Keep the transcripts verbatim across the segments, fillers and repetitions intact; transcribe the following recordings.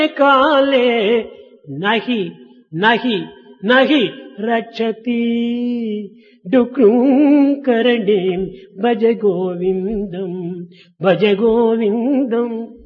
కాలే నహి నహి నహి రక్షతి డుక్రూంకరణీం భజ గోవిందం భజ గోవిందం.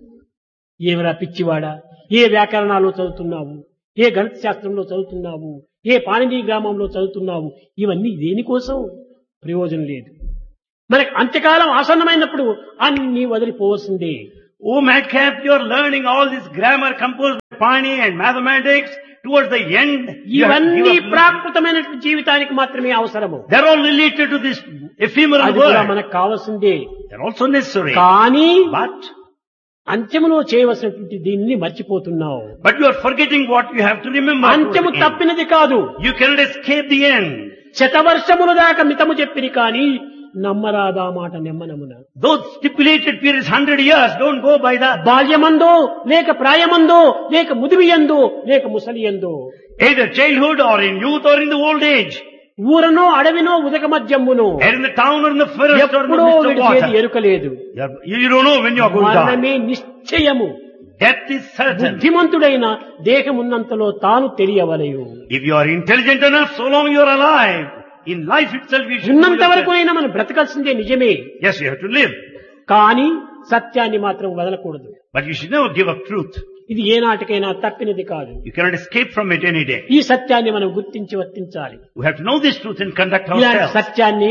ఏమరా పిచ్చివాడా, ఏ వ్యాకరణాలు చదువుతున్నావు, ఏ గణిత శాస్త్రంలో చదువుతున్నావు, ఏ పాణిని గ్రామంలో చదువుతున్నావు, ఇవన్నీ దేనికోసం? ప్రయోజనం లేదు. మనకు అంత్యకాలం ఆసన్నమైనప్పుడు అన్ని వదిలిపోవలసిందే. Oh madcap, you are learning all this grammar composed by Pani and mathematics. Towards the end, you have to ఇవన్నీ give up. ప్రాకృతమైనటువంటి జీవితానికి మాత్రమే అవసరము. They are all related to this ephemeral అది కూడా world. మనకు కావాల్సిందే. They are also necessary. కానీ But, అంత్యములో చేయవలసినటువంటి దీన్ని మర్చిపోతున్నావు. but you are forgetting what you have to remember. అంత్యము towards the end. తప్పినది కాదు. You cannot escape the end. శతవర్షముల దాకా మితము చెప్పిరి కానీ నమ్మరాదా మాట నెమ్మనమున. Those stipulated periods, hundred years, don't go by that. బాల్యమందో లేక ప్రాయమందో లేక ముదిమియందో లేక ముసలియందో, Either childhood or in youth or in the old age. ఊరనో అడవినో ఉదక మధ్యమునో, Either in the town or in the forest or in the ఎప్పుడో midst of విడిచేది water. ఎరుకలేదు. You are- You don't know when you are going to die. మరణమే నిశ్చయము. Death is certain. బుద్ధిమంతుడైన దేహమున్నంతలో తాను తెలియవలయు. If you are intelligent enough, so long you are alive. In life itself you should know ఉన్నంత yourself. వరకునైనా మనం బ్రతకాల్సిందే నిజమే, Yes, you have to live. కానీ సత్యాన్ని మాత్రం వదలకూడదు. But you should never give up truth. ఇది ఏనాటికైనా తప్పినది కాదు. You cannot escape from it any day. ఈ సత్యాన్ని మనం గుర్తించి వర్తించాలి. We have to know this truth and conduct ఇలాంటి ourselves. సత్యాన్ని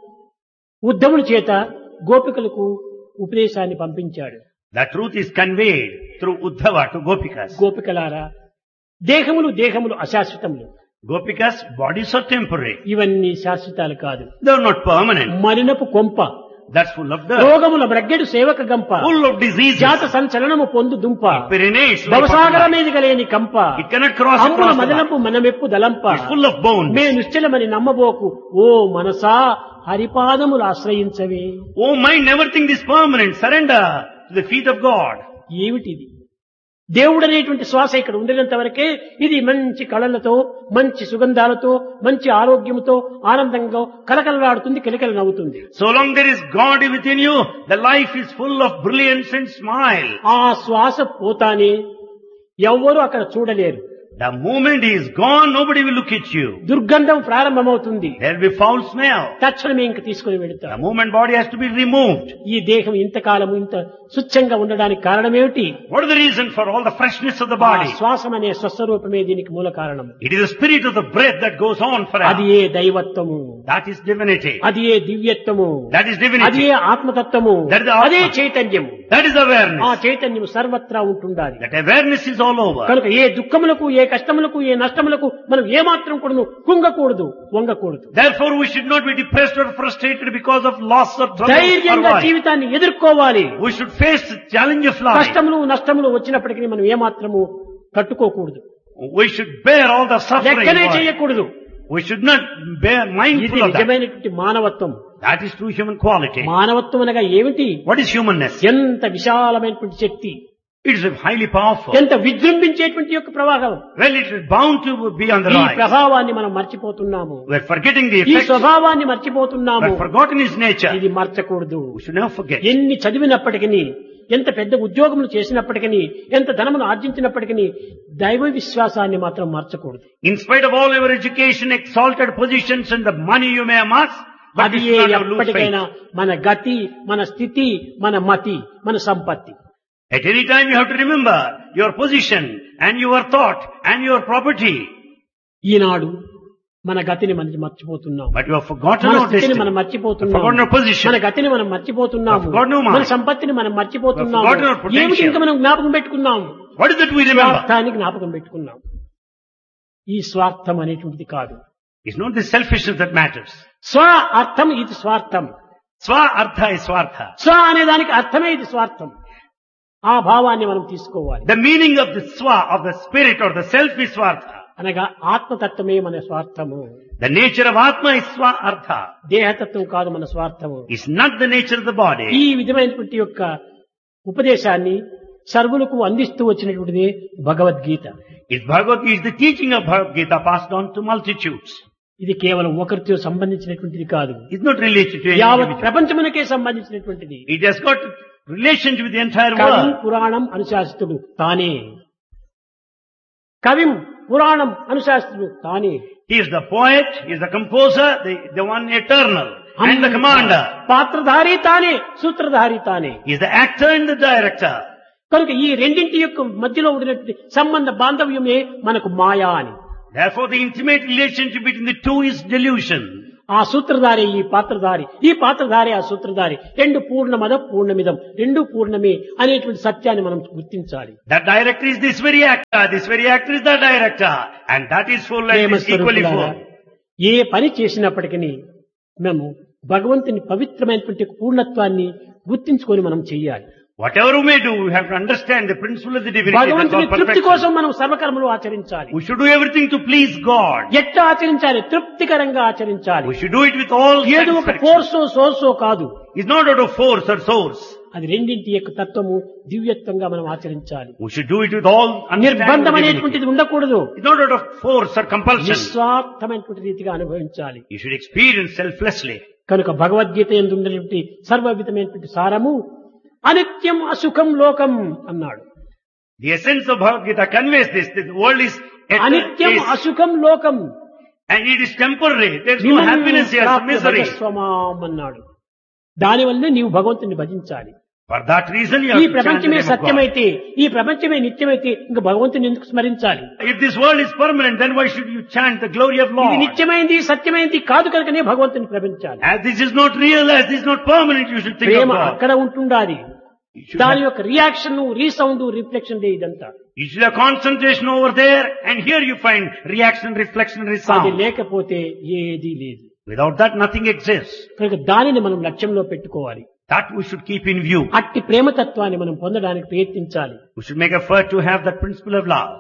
ఉద్ధవుని చేత గోపికలకు ఉపదేశాన్ని పంపించాడు. That truth is conveyed through Uddhava to Gopikas. గోపికలారా, దేహములు దేహములు అశాశ్వతములు, Gopikas, bodies are temporary. ఇవన్నీ శాశ్వతాలు కాదు. They are not permanent. మలినపు కొంప, That's full of dirt. రోగముల బ్రగ్గెడు సేవక గంప, Full of diseases. జాత సంచలనము పొందు దుంప, Perinates. like భవసాగర butterfly. మీదిగా లేని కంప, It cannot cross అంబుల across the మదనపు మనమెప్పు దలంప, It's full of bones. May నిశ్చలమని నమ్మబోకు oh Manasa హరిపాదములు ఆశ్రయించవే. Oh mind, never think this permanent. Surrender to the feet of God. ఏమిటిది? దేవుడు అనేటువంటి శ్వాస ఇక్కడ ఉండినంత వరకే ఇది మంచి కళలతో, మంచి సుగంధాలతో, మంచి ఆరోగ్యంతో, ఆనందంగా కలకలలాడుతుంది, కిలకల నవ్వుతుంది. So long there is God within you, the life is full of brilliance and smile. ఆ శ్వాస పోతానే ఎవ్వరూ అక్కడ చూడలేరు. The moment he is gone, nobody will look at you. దుర్గంధం ప్రారంభమవుతుంది. There will be foul smell. తక్షణమే ఇంక తీసుకుని The వెళుతారు. moment body has to be removed. ఈ దేహం ఇంతకాలం ఇంత స్వచ్ఛంగా ఉండడానికి కారణమేమిటి? What is the reason for all the freshness of the ఆ body? శ్వాసం అనే స్వస్వరూపమే దీనికి మూల కారణం. It is the spirit of the breath that goes on అది forever. A దైవత్వము, That is divinity. అది ఏ దివ్యత్వము, That is అది divinity. A ఆత్మతత్వము, That is the Atma. అదే చైతన్యము. That is ఆ awareness. చైతన్యం సర్వత్రా ఉంటుండాలి. That awareness is all over. కనుక ఏ దుఃఖములకు, ఏ కష్టములకు, ఏ నష్టములకు మనం ఏమాత్రం కూడాను కుంగకూడదు, వంగకూడదు. Therefore we should not be depressed or frustrated because of loss or trouble or ధైర్యంగా worry. జీవితాన్ని ఎదుర్కోవాలి. We should face the challenge of life. కష్టములు నష్టములు వచ్చినప్పటికీ మనం ఏమాత్రము తట్టుకోకూడదు, We should bear all the suffering. లెక్కనే చేయకూడదు. We should not bear ఇది mindful of that. నిజమైనటువంటి మానవత్వం. That is true human quality. మానవత్వం అనగా ఏమిటి? What is humanness? ఎంత విశాలమైనటువంటి శక్తి, It is highly powerful. ఎంత విజృంభించేటువంటి యొక్క ప్రవాహం. Well, it is bound to be on the ఈ rise. ప్రభావాన్ని మనం మర్చిపోతున్నాము. We are forgetting the ఈ effects. స్వభావాన్ని We మర్చిపోతున్నాము. have forgotten his nature. ఇది మర్చకూడదు. We should never forget. ఎన్ని చదివినప్పటికీ, ఎంత పెద్ద ఉద్యోగములు చేసినప్పటికీ, ఎంత ధనమును ఆర్జించినప్పటికీ దైవ విశ్వాసాన్ని మాత్రం మర్చకూడదు. In spite of all your education, exalted positions and the money you may amass, but అది you should not lose ఎప్పటికైనా faith. మన గతి, మన స్థితి, మన మతి, మన సంపత్తి. At any time you have to remember your position and your thought and your property. ఈనాడు మన గతిని మనం మర్చిపోతున్నాం. But you have forgotten మన our స్థితిని destiny. మనం You have మర్చిపోతున్నాం. forgotten our position. మన గతిని మనం మర్చిపోతున్నాము. We have forgotten our mind. మన సంపత్తిని మనం మర్చిపోతున్నాము. We have forgotten our potential. ఏమిటి ఇంకా మనం జ్ఞాపకం పెట్టుకున్నాము? What is it we remember? స్వార్థాన్ని జ్ఞాపకం పెట్టుకున్నాం. ఈ స్వార్థం అనేటువంటిది కాదు. It's not the selfishness that matters. స్వ అర్థం, ఇది స్వార్థం. Swa artha is swartha. స్వ అనే దానికి అర్థమే ఇది స్వార్థం. ఆ భావాన్ని మనం తీసుకోవాలి. The meaning of the swa, of the spirit or the self is swartha. అనగా ఆత్మతత్వమే మన స్వార్థము. The nature of Atma is swa artha. దేహతత్వం కాదు మన స్వార్థము. It's not the nature of the ఈ body. విధమైనటువంటి యొక్క ఉపదేశాన్ని సర్వులకు అందిస్తూ వచ్చినటువంటిది Bhagavad Gita. It's Bhagavad Gita, is the teaching of Bhagavad Gita passed on to multitudes. ఇది కేవలం ఒకరితో సంబంధించినటువంటిది కాదు, It's not related to any యావత్ individual. ప్రపంచమునకే సంబంధించినటువంటిది. It has got relationship with the entire కవి world. పురాణం అనుశాసితుడు తానే. కవిం పురాణం అనుశాస్త్రుడు తానే. He is the poet, he is the composer, the, the one eternal, and the commander. పాత్రధారి తానే, సూత్రధారి తానే. He is the actor and the director. కనుక ఈ రెండింటి యొక్క మధ్యలో ఉండినటువంటి సంబంధ బాంధవ్యమే మనకు మాయా అని. Therefore the intimate relationship between the two is delusion. ఆ సూత్రధారి ఈ పాత్రధారి, ఈ పాత్రధారి ఆ సూత్రధారి, రెండు పూర్ణమద పూర్ణమిదం, రెండు పూర్ణమే అనేటువంటి సత్యాన్ని మనం గుర్తించాలి. That director is this very actor, this very actor is the director, and that is full and is equally full. ఏ పని చేసినప్పటికీ మేము భగవంతుని పవిత్రమైనటువంటి పూర్ణత్వాన్ని గుర్తించుకొని మనం చెయ్యాలి. Whatever we may do, we have to understand the principle of the divinity. భగవంతుని తృప్తి కోసం మనం సర్వకర్మలు ఆచరించాలి. We should do everything to please God. ఎట్లా ఆచరించాలి? తృప్తికరంగా ఆచరించాలి. We should do it with all ఏదో ఒక ఫోర్సో సోర్సో కాదు. It's not out of force or source. అది రెండింటి యొక్క తత్వము దివ్యత్వంగా మనం ఆచరించాలి. We should do it with all నిర్బంధం అనేటువంటిది ఉండకూడదు. It's not out of force or compulsion. నిస్వార్థమైనటువంటి రీతిగా అనుభవించాలి. You should experience selflessly. కనుక భగవద్గీత యందు ఉన్నటువంటి సర్వవిధమైనటువంటి సారము అనిత్యం అసుఖం లోకం అన్నాడు. The essence of Bhagavad Gita conveys this, that the world is అనిత్యం అసుఖం లోకం and it is temporary. There is no happiness here, it's misery. స్వమాం అన్నాడు. దానివల్లనే నీవు భగవంతుని భజించాలి. For that reason you ఈ have to chant the ప్రపంచమే name of God. సత్యమైతే, ఈ ప్రపంచమే నిత్యమైతే ఇంకా భగవంతుని ఎందుకు స్మరించాలి? If this world is permanent, then why should you chant the glory of ఇది Lord? నిత్యమైంది సత్యమైంది కాదు కనుకనే భగవంతుని ప్రేమించాలి. As this is not real, as this is not permanent, you should think of Prema God. అక్కడ ఉంటుండాలి. You should దాని have, యొక్క reaction resound reflection ఇదంతా. you should have concentration over there, and here you find reaction, reflection, and అది resound. లేకపోతే ఏదీ లేదు. Without that, nothing exists. కనుక దానిని మనం లక్ష్యంలో పెట్టుకోవాలి. That we should keep in view. అట్టి ప్రేమతత్వాన్ని మనం పొందడానికి ప్రయత్నించాలి. We should make effort to have that principle of love.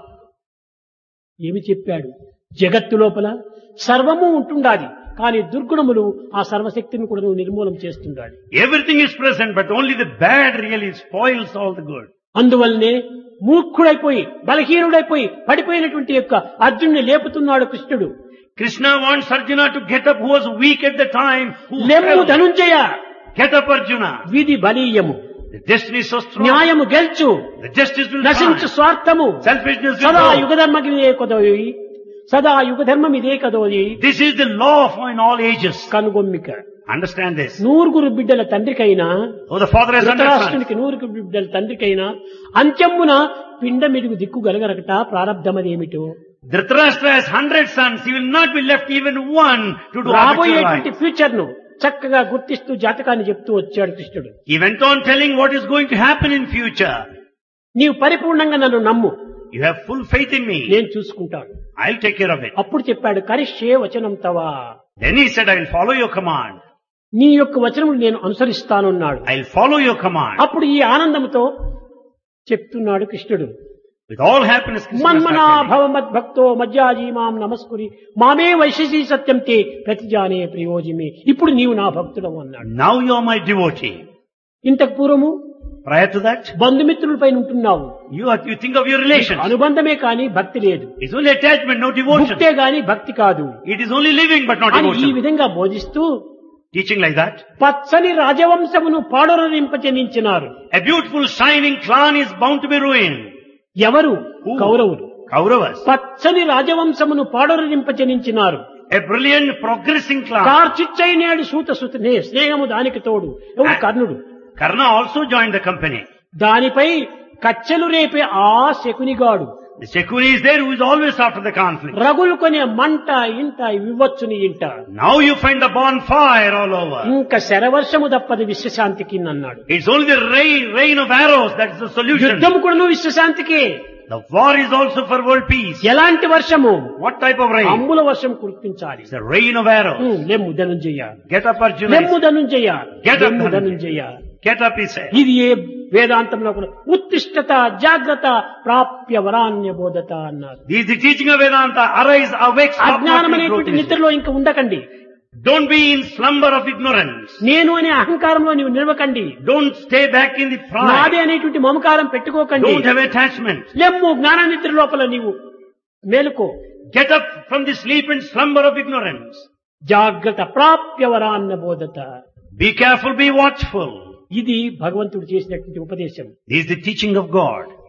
ఏమి చెప్పాడు? జగత్తు లోపల సర్వము ఉంటుండాలి, కానీ దుర్గుణములు ఆ సర్వశక్తిని కూడా నువ్వు నిర్మూలం చేస్తుండాలి. Everything is present, but only the bad really spoils all the good. అందువల్లనే మూర్ఖుడైపోయి బలహీనుడైపోయి పడిపోయినటువంటి యొక్క అర్జునుని లేపుతున్నాడు కృష్ణుడు. Krishna wants Arjuna to get up, who was weak at the time. Who లెమ్ము fell. Dhanunjaya, Get up, Arjuna. విధి బలీయము, The destiny is so strong. న్యాయము గెల్చు, The justice will నశించు triumph. స్వార్థము, Selfishness will సదా go. యుగధర్మం ఇదే కదోయి, సదా యుగధర్మం ఇదే కదోయి. This is the law of in all ages. కనుగొమ్మిక. Understand this. నూరుగురు బిడ్డల తండ్రికైనా, Oh, the father has understood. ధృతరాష్ట్రునికి నూరుగురు బిడ్డల తండ్రికైనా అంత్యమున పిండ మెరుగు దిక్కు గలగరకట ప్రారబ్ధమదేమిటో. Dhritarashtra has hundred sons. He will not be left even one to do habitual రాబోయేటువంటి life. ఫ్యూచర్ ను చక్కగా గుర్తిస్తూ జాతకాన్ని చెప్తూ వచ్చాడు కృష్ణుడు. He went on telling what is going to happen in future. నీవు పరిపూర్ణంగా నన్ను నమ్ము, You have full faith in me. నేను చూసుకుంటాను. I'll take care of it. అప్పుడు చెప్పాడు, కరిష్యే వచనం తవా, Then he said, I will follow your command. నీ యొక్క వచనములు నేను అనుసరిస్తానన్నాడు. I'll follow your command. అప్పుడు ఈ ఆనందంతో చెప్తున్నాడు కృష్ణుడు, With all happiness, Krishna మన్మనా started telling. భవ మద్భక్తో మజ్జాజీ మాం నమస్కురి మామే వైశసీ సత్యం తే ప్రతిజానే ప్రయోజమే. ఇప్పుడు నీవు నా భక్తుడవు అన్నాడు. Now you are my devotee. ఇంతకు పూర్వము Prior to that, బంధుమిత్రులపై ఉంటున్నావు, you, are, you think of your relations. అనుబంధమే కాని భక్తి లేదు, It's only attachment, no devotion. భక్తే గాని భక్తి కాదు It is only living but not అని ఈ devotion. విధంగా బోధిస్తూ Teaching like that. పచ్చని రాజవంశమును పాడొరరింపజనించినారు. A beautiful shining clan is bound to be ruined. ఎవరు? Who? కౌరవులు. Kauravas. పచ్చని రాజవంశమును పాడొరరింపజనించినారు. A brilliant progressing clan. కార్చిచ్చైనేడు సూత సుతనే స్నేహము దానికి తోడు. ఎవరు? కర్ణుడు. Karna also joined the company. దానిపై కచ్చెలు రేపే ఆ శకునిగాడు. The Shakuni is there who is always after the conflict. రగులు కొనే మంట ఇంట ఇవ్వచ్చుని ఇంట. Now you find the bonfire all over. ఇంకా శరవర్షము తప్పది విశ్వశాంతికి అన్నాడు. It's only the rain, rain of arrows that is the solution. యుద్ధము కూడా విశ్వశాంతికి. The war is also for world peace. ఎలాంటి వర్షము? What type of rain? అంబుల వర్షం కురిపించాలి. It's the rain of arrows. ఉమ్, లెమ్ము Dhanunjaya, Get up, Arjuna. లెమ్ము ధనుంజయ, Get up, లెమ్ము Dhananjaya. Dhanunjaya. Get up, he said. ఇది ఏ వేదాంతంలో కూడా ఉత్తిష్టత జాగ్రత్త ప్రాప్య వరాన్య బోధత అన్నారు. This is the teaching of Vedanta. Arise, awake, stop అజ్ఞానం not అనేటువంటి to growth. నిద్రలో ఇంకా ఉండకండి. Don't be in slumber of ignorance. నేను అనే అహంకారంలో నీవు నిలవకండి. Don't stay back in the నాదే pride. అనేటువంటి మమకారం పెట్టుకోకండి. Don't have attachment. లెమ్ము జ్ఞాన నిద్ర లోపల నీవు మేలుకో. Get up from the sleep and slumber of ignorance. జాగ్రత్త ప్రాప్య వరాన్న బోధత. Be careful, be watchful. ఇది భగవంతుడు చేసినటువంటి ఉపదేశం. This is the teaching of God.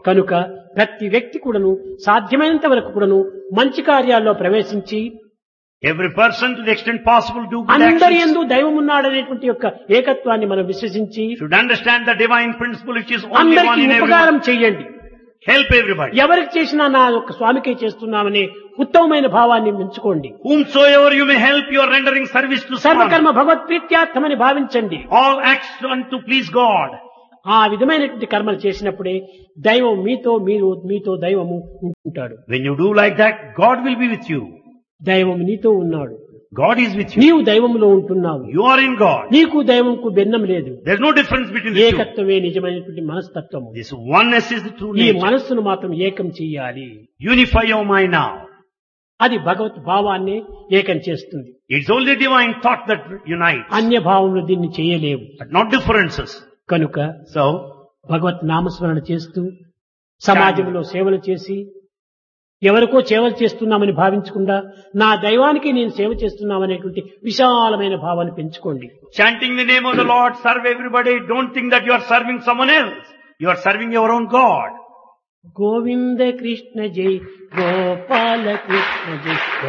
కనుక ప్రతి వ్యక్తి కూడాను సాధ్యమైనంత వరకు కూడాను మంచి కార్యాల్లో ప్రవేశించి Every person, to the extent possible, do good అందరి actions. యందు దైవం ఉన్నాడనేటువంటి యొక్క ఏకత్వాన్ని మనం విశ్వసించి Should understand the divine principle which is only one అందరికీ in ఉపకారం everyone. చేయండి. Help everybody. ఎవరికి చేసినా నా యొక్క స్వామికే చేస్తున్నామనే ఉత్తమమైన భావాన్ని పెంచుకోండి. Whomsoever you may help, you are rendering service to సర్వకర్మ someone. భగవత్ప్రీత్యార్థమని భావించండి. All acts done to please God. ఆ విధమైనటువంటి కర్మలు చేసినప్పుడే దైవం మీతో మీరు మీతో దైవము ఉంటాడు. When you do like that, God will be with you. దైవం నీతో ఉన్నాడు. God is with you. నీవు దైవంలో ఉంటున్నావు. You are in God. నీకు దైవంకు భిన్నం లేదు. There's no difference between the two. ఏకత్వమే నిజమైనటువంటి మనస్తత్వము. This oneness is the true ఈ nature. మనస్సును మాత్రం ఏకం చెయ్యాలి. Unify your mind now. అది భగవత్ భావాన్ని ఏకం చేస్తుంది. It's only divine thought that unites, అన్య భావంలో దీన్ని చేయలేవు. but not differences. కనుక So, భగవత్ నామస్మరణ చేస్తూ సమాజంలో సేవలు చేసి ఎవరికో సేవలు చేస్తున్నామని భావించకుండా నా దైవానికి నేను సేవ చేస్తున్నామనేటువంటి విశాలమైన భావాన్ని పెంచుకోండి. chanting the name of the Lord, serve everybody. Don't think that you are serving someone else. You are serving your own God. Govinda Krishna జై గోపాల కృష్ణ జై